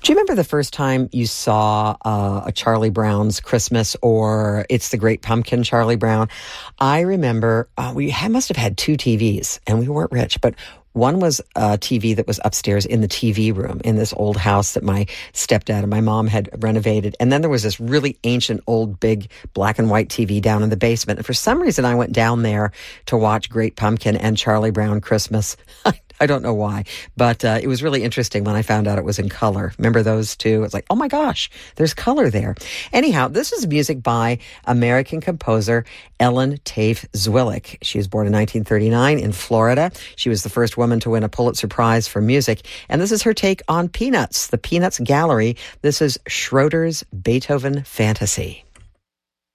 Do you remember the first time you saw a Charlie Brown's Christmas or It's the Great Pumpkin, Charlie Brown? I remember must have had two TVs, and we weren't rich, but one was a TV that was upstairs in the TV room in this old house that my stepdad and my mom had renovated. And then there was this really ancient, old, big black and white TV down in the basement. And for some reason, I went down there to watch Great Pumpkin and Charlie Brown Christmas. I don't know why, but it was really interesting when I found out it was in color. Remember those two? It's like, oh my gosh, there's color there. Anyhow, this is music by American composer Ellen Tafe Zwillich. She was born in 1939 in Florida. She was the first woman to win a Pulitzer Prize for music. And this is her take on Peanuts, the Peanuts Gallery. This is Schroeder's Beethoven Fantasy.